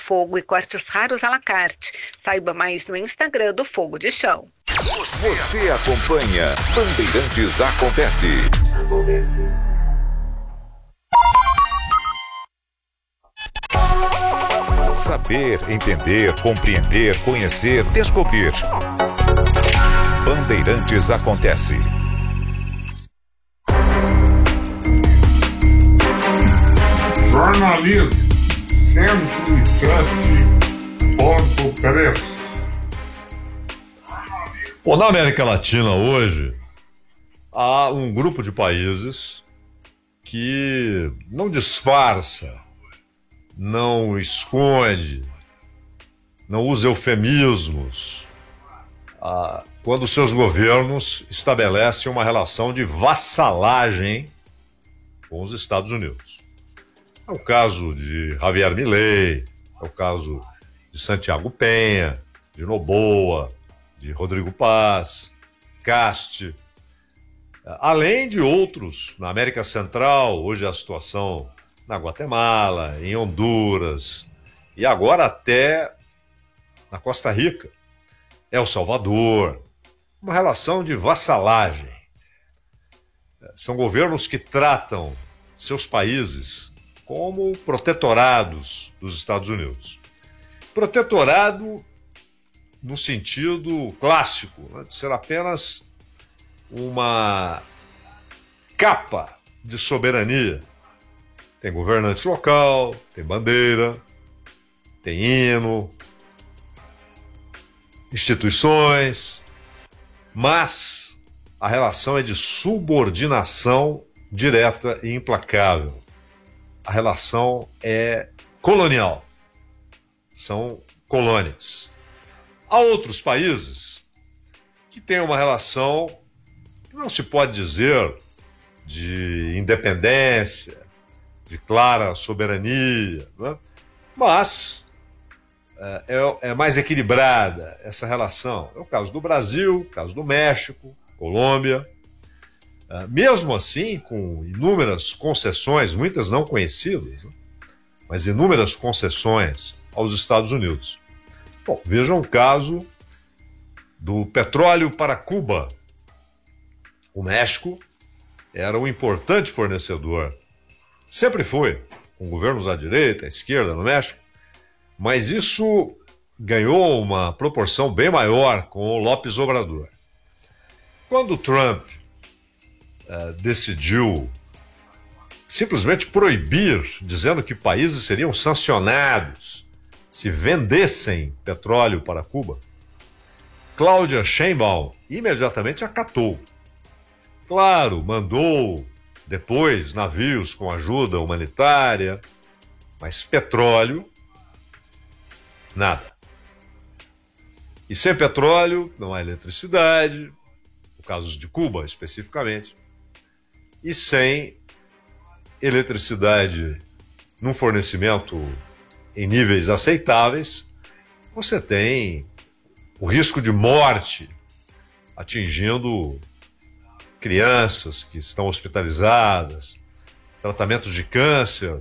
fogo e cortes raros à la carte. Saiba mais no Instagram do Fogo de Chão. Você acompanha Bandeirantes Acontece. Saber, entender, compreender, conhecer, descobrir. Bandeirantes Acontece. Jornalismo 107.3. Bom, na América Latina hoje há um grupo de países que não disfarça, não esconde, não usa eufemismos quando seus governos estabelecem uma relação de vassalagem com os Estados Unidos. É o caso de Javier Milei, é o caso de Santiago Penha, de Noboa, de Rodrigo Paz, Caste, além de outros na América Central. Hoje a situação na Guatemala, em Honduras e agora até na Costa Rica, El Salvador, uma relação de vassalagem. São governos que tratam seus países como protetorados dos Estados Unidos. Protetorado no sentido clássico, né, de ser apenas uma capa de soberania. Tem governante local, tem bandeira, tem hino, instituições, mas a relação é de subordinação direta e implacável. A relação é colonial. São colônias. Há outros países que têm uma relação que não se pode dizer de independência, de clara soberania, né? Mas é mais equilibrada essa relação. É o caso do Brasil, o caso do México, Colômbia. Mesmo assim, com inúmeras concessões, muitas não conhecidas, né? Mas inúmeras concessões aos Estados Unidos. Bom, vejam o caso do petróleo para Cuba. O México era um importante fornecedor. Sempre foi, com governos à direita, à esquerda no México, mas isso ganhou uma proporção bem maior com o López Obrador. Quando o Trump decidiu simplesmente proibir, dizendo que países seriam sancionados se vendessem petróleo para Cuba, Cláudia Sheinbaum imediatamente acatou. Claro, mandou depois navios com ajuda humanitária, mas petróleo, nada. E sem petróleo não há eletricidade, no caso de Cuba especificamente, e sem eletricidade num fornecimento em níveis aceitáveis, você tem o risco de morte atingindo crianças que estão hospitalizadas, tratamentos de câncer,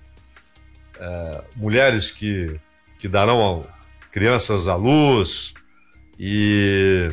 mulheres que darão crianças à luz e,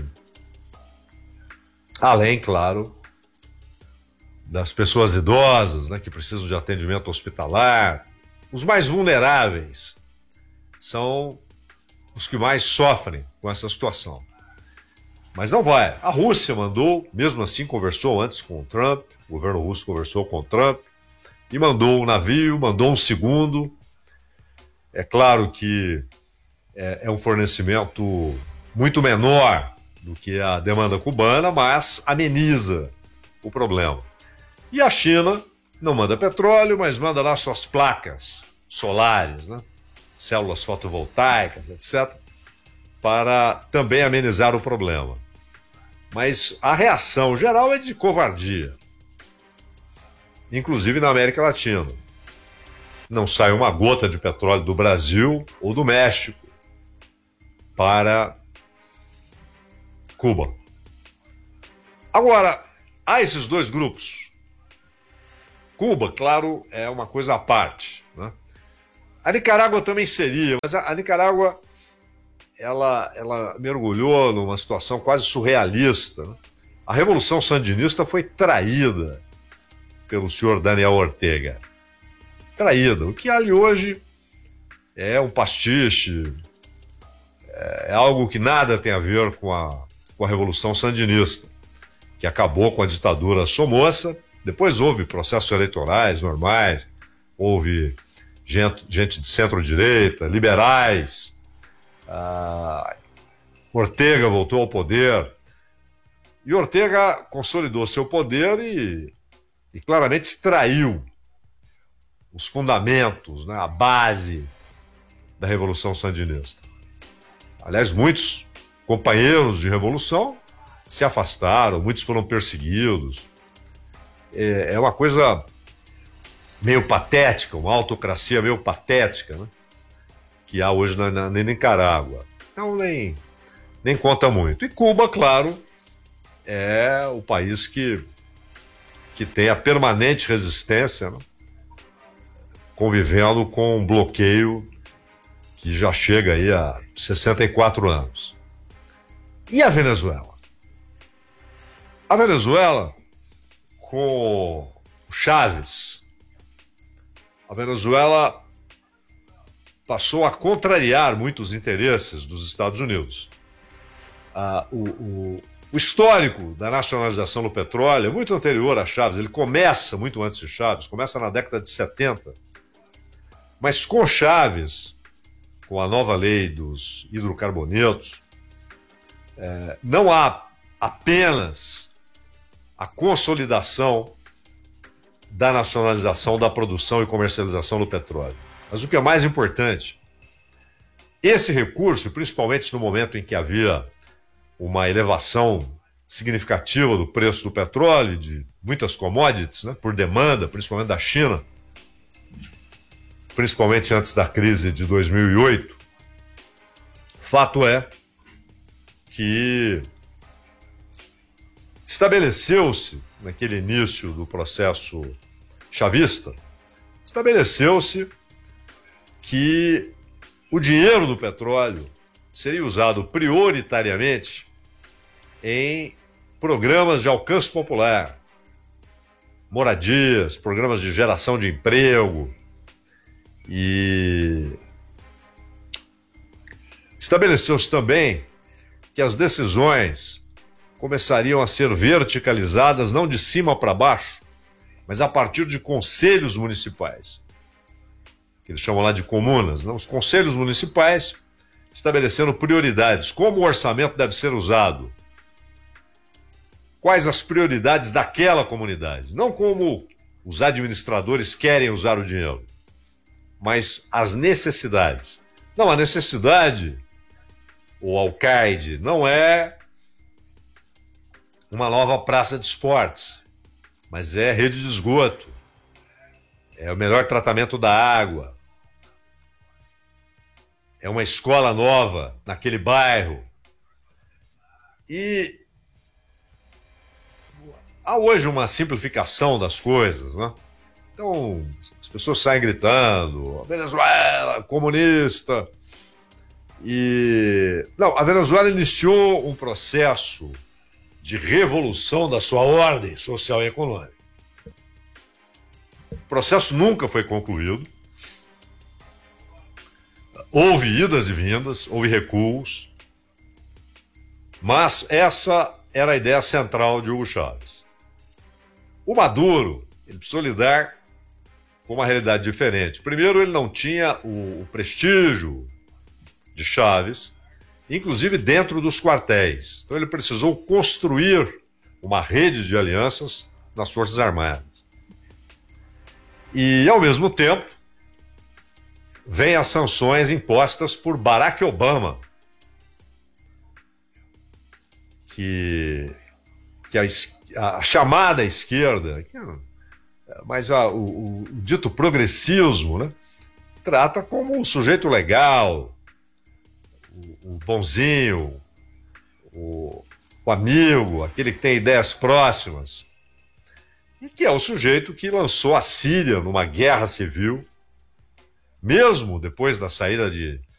além, claro, das pessoas idosas, né, que precisam de atendimento hospitalar. Os mais vulneráveis são os que mais sofrem com essa situação. Mas não vai. A Rússia mandou, mesmo assim conversou antes com o Trump, o governo russo conversou com o Trump, e mandou um navio, mandou um segundo. É claro que é um fornecimento muito menor do que a demanda cubana, mas ameniza o problema. E a China não manda petróleo, mas manda lá suas placas solares, né? Células fotovoltaicas, etc., para também amenizar o problema. Mas a reação geral é de covardia, inclusive na América Latina. Não sai uma gota de petróleo do Brasil ou do México para Cuba. Agora, há esses dois grupos. Cuba, claro, é uma coisa à parte, né? A Nicarágua também seria, mas a Nicarágua ela mergulhou numa situação quase surrealista, né? A Revolução Sandinista foi traída pelo senhor Daniel Ortega. Traída. O que ali hoje é um pastiche, é algo que nada tem a ver com a Revolução Sandinista, que acabou com a ditadura Somoza. Depois houve processos eleitorais normais, houve gente de centro-direita, liberais. Ortega voltou ao poder. E Ortega consolidou seu poder e claramente extraiu os fundamentos, né, a base da Revolução Sandinista. Aliás, muitos companheiros de revolução se afastaram, muitos foram perseguidos. É uma coisa meio patética, uma autocracia meio patética, né, que há hoje na Nicarágua. Então nem conta muito. E Cuba, claro, é o país que tem a permanente resistência, né, convivendo com um bloqueio que já chega aí a 64 anos. E a Venezuela? A Venezuela, com o Chávez, a Venezuela passou a contrariar muitos interesses dos Estados Unidos. O histórico da nacionalização do petróleo é muito anterior a Chávez, ele começa muito antes de Chávez, começa na década de 70. Mas com Chávez, com a nova lei dos hidrocarbonetos, não há apenas a consolidação da nacionalização da produção e comercialização do petróleo. Mas o que é mais importante, esse recurso, principalmente no momento em que havia uma elevação significativa do preço do petróleo, de muitas commodities, né, por demanda, principalmente da China, principalmente antes da crise de 2008, fato é que estabeleceu-se, naquele início do processo chavista, estabeleceu-se que o dinheiro do petróleo seria usado prioritariamente em programas de alcance popular, moradias, programas de geração de emprego, e estabeleceu-se também que as decisões começariam a ser verticalizadas não de cima para baixo, mas a partir de conselhos municipais, que eles chamam lá de comunas, não? Os conselhos municipais estabelecendo prioridades, como o orçamento deve ser usado, quais as prioridades daquela comunidade, não como os administradores querem usar o dinheiro, mas as necessidades. Não, a necessidade, o alcaide, não é uma nova praça de esportes, mas é rede de esgoto, é o melhor tratamento da água, é uma escola nova naquele bairro. E há hoje uma simplificação das coisas, né? Então, as pessoas saem gritando, Venezuela, comunista. Não, a Venezuela iniciou um processo de revolução da sua ordem social e econômica. O processo nunca foi concluído. Houve idas e vindas, houve recuos, mas essa era a ideia central de Hugo Chávez. O Maduro, ele precisou lidar com uma realidade diferente. Primeiro, ele não tinha o prestígio de Chávez, inclusive dentro dos quartéis. Então ele precisou construir uma rede de alianças nas Forças Armadas. E, ao mesmo tempo, vem as sanções impostas por Barack Obama, que a chamada esquerda, mas o dito progressismo, né, trata como um sujeito legal, o bonzinho, o amigo, aquele que tem ideias próximas, e que é o sujeito que lançou a Síria numa guerra civil mesmo depois da saída de